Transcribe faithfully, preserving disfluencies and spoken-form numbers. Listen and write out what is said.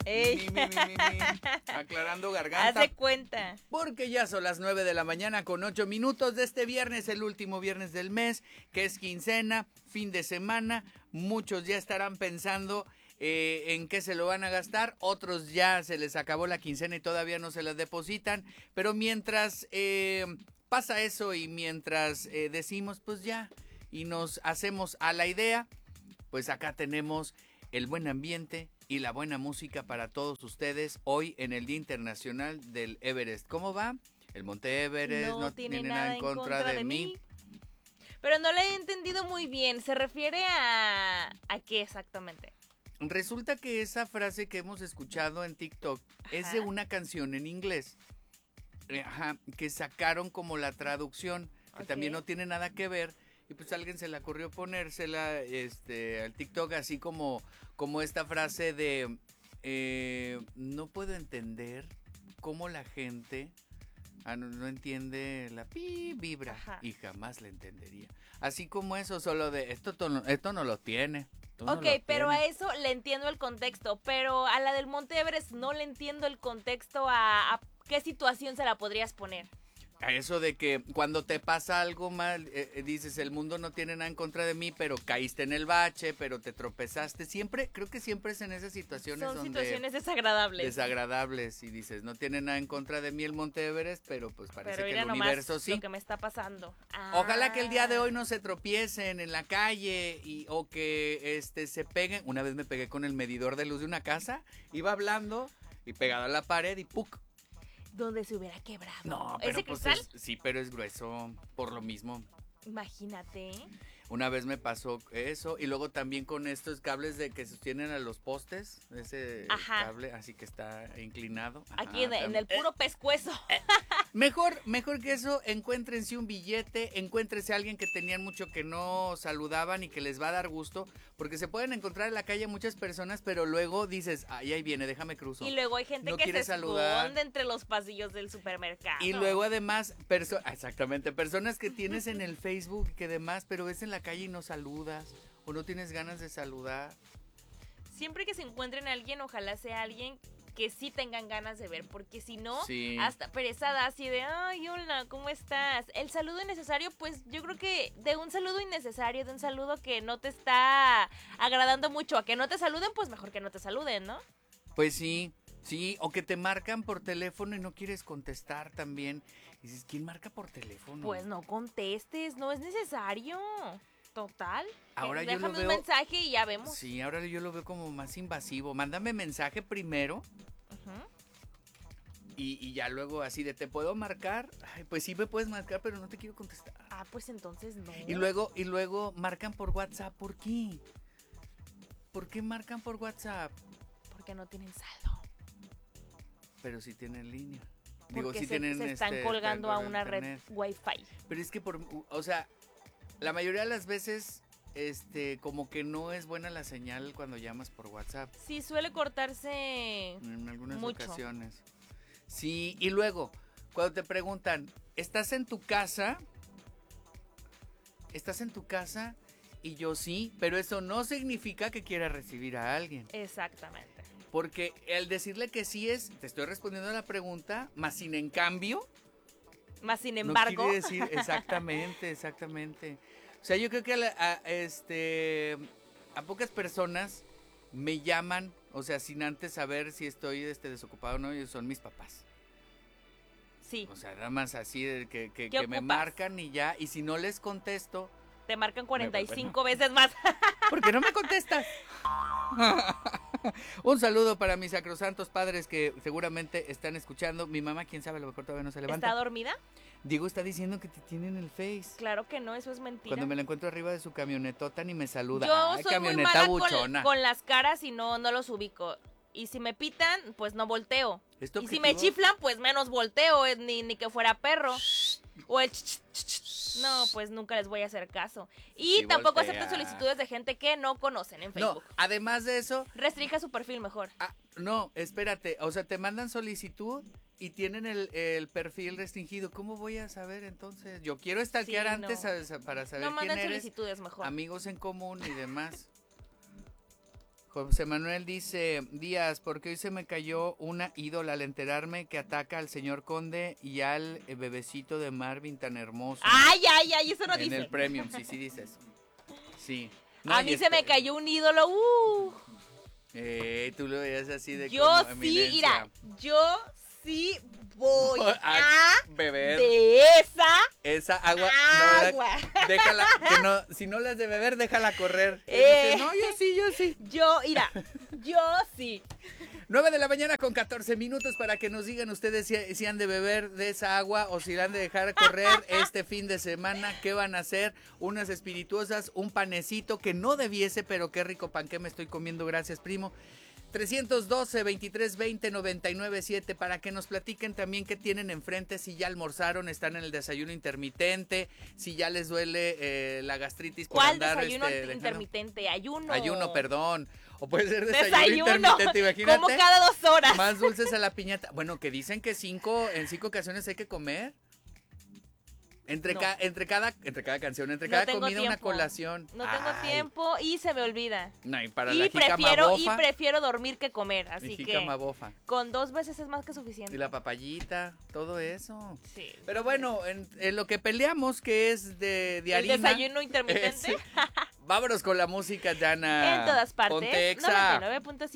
Ey. Mi, mi, mi, mi, mi. Aclarando garganta. Haz de cuenta. Porque ya son las nueve de la mañana con ocho minutos de este viernes, el último viernes del mes, que es quincena, fin de semana. Muchos ya estarán pensando eh, en qué se lo van a gastar, otros ya se les acabó la quincena y todavía no se las depositan. Pero mientras eh, pasa eso y mientras eh, decimos pues ya y nos hacemos a la idea, pues acá tenemos el buen ambiente y la buena música para todos ustedes hoy en el Día Internacional del Everest. ¿Cómo va? El Monte Everest no, no tiene, tiene nada en contra, contra de, de mí. mí. Pero no lo he entendido muy bien. ¿Se refiere a, a qué exactamente? Resulta que esa frase que hemos escuchado en TikTok Ajá. es de una canción en inglés. Ajá, que sacaron como la traducción, que okay. también no tiene nada que ver. Y pues a alguien se le ocurrió ponérsela este, al TikTok así como, como esta frase de eh, no puedo entender cómo la gente ah, no, no entiende la pi vibra Ajá. y jamás la entendería. Así como eso, solo de esto, esto no lo tiene. Ok, no pero tiene. A eso le entiendo el contexto, pero a la del Monte Everest no le entiendo el contexto a, a qué situación se la podrías poner. A eso de que cuando te pasa algo mal, eh, dices, el mundo no tiene nada en contra de mí, pero caíste en el bache, pero te tropezaste. Siempre, creo que siempre es en esas situaciones Son donde... situaciones desagradables. Desagradables, y dices, no tiene nada en contra de mí el Monte Everest, pero pues parece pero que el universo sí. Lo que me está pasando. Ah. Ojalá que el día de hoy no se tropiecen en la calle y o que este se peguen. Una vez me pegué con el medidor de luz de una casa, iba hablando y pegado a la pared y ¡puc! Donde se hubiera quebrado. No, pero ¿Ese pues cristal? Es, sí, pero es grueso por lo mismo. Imagínate. Una vez me pasó eso y luego también con estos cables de que sostienen a los postes, ese Ajá. cable así que está inclinado. Ajá, Aquí en, en el puro pescuezo. Eh, mejor, mejor que eso, encuéntrense un billete, encuéntrense a alguien que tenían mucho que no saludaban y que les va a dar gusto, porque se pueden encontrar en la calle muchas personas, pero luego dices, ay, ahí viene, déjame cruzo. Y luego hay gente no que se saludar. esconde entre los pasillos del supermercado. Y luego además, perso- exactamente, personas que tienes en el Facebook que demás, pero ves en la calle y no saludas o no tienes ganas de saludar. Siempre que se encuentren a alguien, ojalá sea alguien que sí tengan ganas de ver, porque si no, sí. hasta pereza da así de, ay, hola, ¿cómo estás? El saludo innecesario, pues yo creo que de un saludo innecesario, de un saludo que no te está agradando mucho, a que no te saluden, pues mejor que no te saluden, ¿no? Pues sí, sí, o que te marcan por teléfono y no quieres contestar también. Y dices, ¿quién marca por teléfono? Pues no contestes, no es necesario. Total. Ahora yo Déjame lo veo, un mensaje y ya vemos. Sí, ahora yo lo veo como más invasivo. Mándame mensaje primero. Uh-huh. Y, y ya luego así de, ¿te puedo marcar? Ay, pues sí me puedes marcar, pero no te quiero contestar. Ah, pues entonces no. Y luego, y luego marcan por WhatsApp. ¿Por qué? ¿Por qué marcan por WhatsApp? Porque no tienen saldo. Pero sí tienen línea. Porque Digo, sí se, tienen se están este, colgando a una internet. red Wi-Fi. Pero es que por, o sea, la mayoría de las veces, este, como que no es buena la señal cuando llamas por WhatsApp. Sí, suele cortarse en algunas mucho. ocasiones. Sí, y luego, cuando te preguntan, ¿estás en tu casa? ¿Estás en tu casa? Y yo sí, pero eso no significa que quiera recibir a alguien. Exactamente. Porque el decirle que sí es, te estoy respondiendo a la pregunta, más sin en cambio. Más sin embargo. No quiere decir, exactamente, exactamente. O sea, yo creo que a, la, a, este, a pocas personas me llaman, o sea, sin antes saber si estoy este, desocupado o no, y son mis papás. Sí. O sea, nada más así de que, que, que me marcan y ya, y si no les contesto. Te marcan cuarenta y cinco me, bueno, veces más. ¿Por qué no me contestas? Un saludo para mis sacrosantos padres que seguramente están escuchando. Mi mamá, quién sabe, a lo mejor todavía no se levanta. ¿Está dormida? Diego está diciendo que te tiene en el Face. Claro que no, eso es mentira. Cuando me la encuentro arriba de su camionetota ni me saluda. Yo Ay, soy camioneta muy mala buchona. Con, con las caras y no, no los ubico. Y si me pitan, pues no volteo. Y si me chiflan, pues menos volteo, ni, ni que fuera perro. O el ch, ch, ch, ch. No, pues nunca les voy a hacer caso. Y sí, tampoco voltea. Acepto solicitudes de gente que no conocen en Facebook. No, además de eso... Restrinja su perfil mejor. Ah, no, espérate. O sea, te mandan solicitud y tienen el, el perfil restringido. ¿Cómo voy a saber entonces? Yo quiero stalkear sí, antes no. a, para saber no quién eres. No manden solicitudes mejor. Amigos en común y demás. José Manuel dice, Díaz, porque hoy se me cayó una ídola al enterarme que ataca al señor Conde y al bebecito de Marvin tan hermoso. Ay, ay, ay, eso no en dice. En el Premium, sí, sí dice eso. Sí. No, a mí este... se me cayó un ídolo, uh. Eh, tú lo veías así de yo como sí, eminencia. mira, yo sí voy a, a beber de esa esa agua. agua. No, déjala, que no, si no la has de beber, déjala correr. Eh, dice, no, yo sí, yo sí. Yo, mira, yo sí. nueve de la mañana con catorce minutos para que nos digan ustedes si, si han de beber de esa agua o si la han de dejar correr este fin de semana. ¿Qué van a hacer? Unas espirituosas, un panecito que no debiese, pero qué rico pan que me estoy comiendo. Gracias, primo. trescientos doce, veintitrés veinte, noventa y nueve siete para que nos platiquen también qué tienen enfrente, si ya almorzaron, están en el desayuno intermitente, si ya les duele eh, la gastritis por ¿Cuál andar desayuno este, intermitente? Dejando... Ayuno. Ayuno, perdón. O puede ser desayuno, desayuno intermitente, imagínate. Como cada dos horas. Más dulces a la piñata. Bueno, que dicen que cinco, en cinco ocasiones hay que comer. Entre, no. ca, entre, cada, entre cada canción, entre no cada comida tiempo. Una colación. No tengo Ay. tiempo y se me olvida. No, y para y la prefiero bofa, Y prefiero dormir que comer, así que bofa. Con dos veces es más que suficiente. Y la papayita, todo eso. Sí. Pero bueno, en, en lo que peleamos, que es de, de harina. ¿El desayuno intermitente? Es, vámonos con la música, Yana. En todas partes. Ponte Exa. noventa y nueve punto siete